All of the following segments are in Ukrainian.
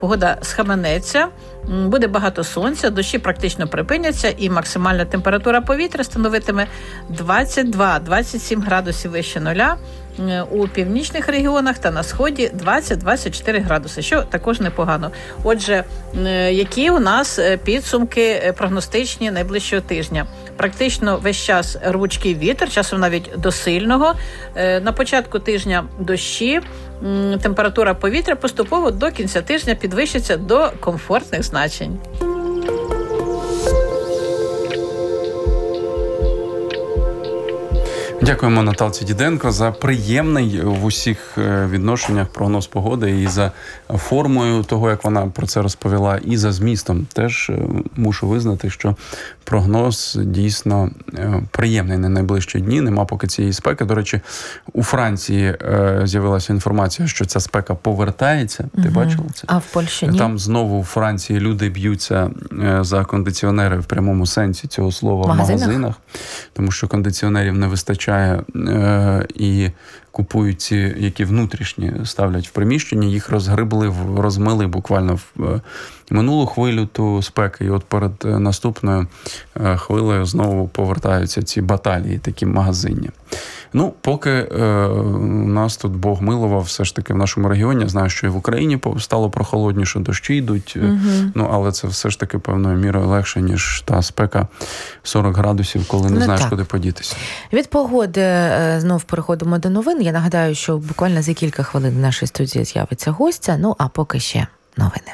Погода схаменеться, буде багато сонця, дощі практично припиняться і максимальна температура повітря становитиме 22-27 градусів вище нуля. У північних регіонах та на сході 20-24 градуси, що також непогано. Отже, які у нас підсумки прогностичні найближчого тижня? Практично весь час рвучкий вітер, часом навіть до сильного. На початку тижня дощі, температура повітря поступово до кінця тижня підвищиться до комфортних значень. Дякуємо Наталці Діденко за приємний в усіх відношеннях прогноз погоди і за формою того, як вона про це розповіла, і за змістом. Теж мушу визнати, що прогноз дійсно приємний на найближчі дні. Нема поки цієї спеки. До речі, у Франції з'явилася інформація, що ця спека повертається. Ти бачила це? А в Польщі ні? Там знову у Франції люди б'ються за кондиціонери в прямому сенсі цього слова в магазинах, тому що кондиціонерів не вистачає і купують ці, які внутрішні ставлять в приміщенні, їх розгрибли, розмили буквально в минулу хвилю ту спеки, і от перед наступною хвилею знову повертаються ці баталії, такі магазинні. Ну, поки у нас тут Бог милував, все ж таки в нашому регіоні, я знаю, що і в Україні стало прохолодніше, дощі йдуть, ну, але це все ж таки певною мірою легше, ніж та спека 40 градусів, коли не знаєш, куди подітися. Від погоди знов переходимо до новин. Я нагадаю, що буквально за кілька хвилин в нашій студії з'явиться гостя, ну, а поки ще новини.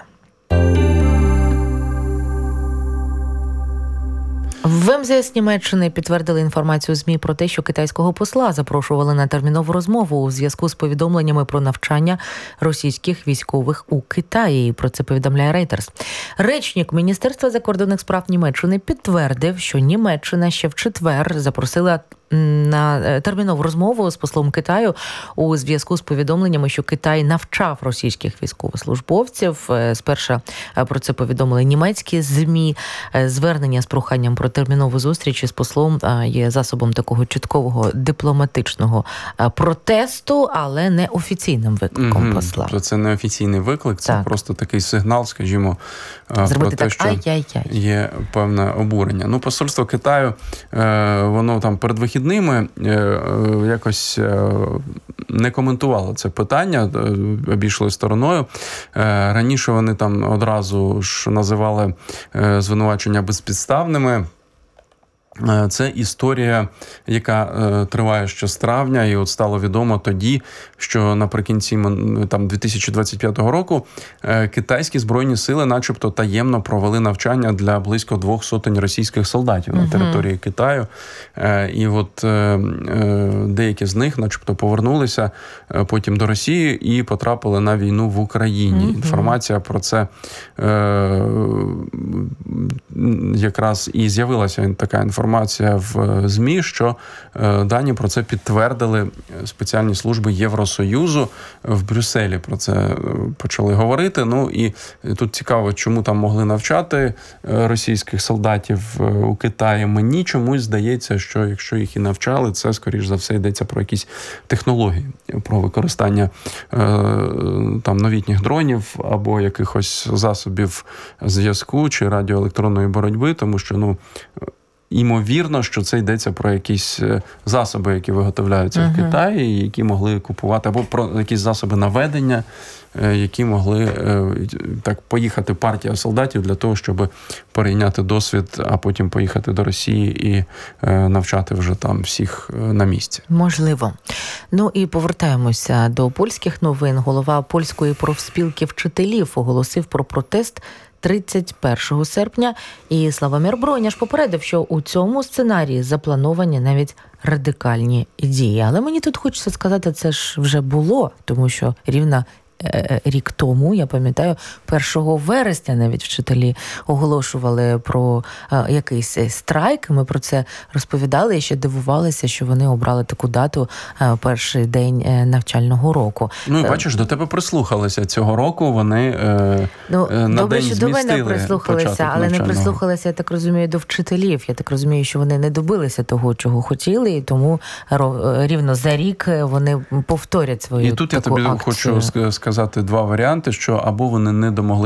В МЗС Німеччини підтвердили інформацію ЗМІ про те, що китайського посла запрошували на термінову розмову у зв'язку з повідомленнями про навчання російських військових у Китаї. Про це повідомляє Reuters. Речник Міністерства закордонних справ Німеччини підтвердив, що Німеччина ще в четвер запросила на термінову розмову з послом Китаю у зв'язку з повідомленнями, що Китай навчав російських військовослужбовців. Спершу про це повідомили німецькі ЗМІ. Звернення з проханням про термінову зустріч із послом є засобом такого чіткого дипломатичного протесту, але не офіційним викликом посла. Це не офіційний виклик, це просто такий сигнал, скажімо, зробити про те, що є певне обурення. Ну, посольство Китаю, воно там перед вихідними якось не коментувало це питання, обійшли стороною. Раніше вони там одразу ж називали звинувачення безпідставними. Це історія, яка триває ще з травня, і от стало відомо тоді, що наприкінці 2025 року китайські збройні сили начебто таємно провели навчання для близько 200 російських солдатів на території Китаю. І от деякі з них начебто повернулися потім до Росії і потрапили на війну в Україні. Інформація про це якраз і з'явилася така інформація в ЗМІ, що дані про це підтвердили спеціальні служби Євросоюзу в Брюсселі. Про це почали говорити. Ну і тут цікаво, чому там могли навчати російських солдатів у Китаї. Мені чомусь здається, що якщо їх і навчали, це, скоріш за все, йдеться про якісь технології, про використання там новітніх дронів або якихось засобів зв'язку чи радіоелектронної боротьби, тому що, ймовірно, що це йдеться про якісь засоби, які виготовляються в Китаї, які могли купувати, або про якісь засоби наведення, які могли так поїхати партія солдатів для того, щоб перейняти досвід, а потім поїхати до Росії і навчати вже там всіх на місці. Можливо. Ну і повертаємося до польських новин. Голова польської профспілки вчителів оголосив про протест 31 серпня. І Славомір Броняш попередив, що у цьому сценарії заплановані навіть радикальні дії. Але мені тут хочеться сказати, це ж вже було, тому що рівно рік тому, я пам'ятаю, 1 вересня навіть вчителі оголошували про якийсь страйк. Ми про це розповідали і ще дивувалися, що вони обрали таку дату, перший день навчального року. Ну, і бачиш, до тебе прислухалися цього року, вони на добре, день що до мене прислухалися, але не прислухалися, я так розумію, до вчителів. Я так розумію, що вони не добилися того, чого хотіли, і тому рівно за рік вони повторять свою таку акцію. І тут я тобі хочу сказати, сказати два варіанти, що або вони не домогли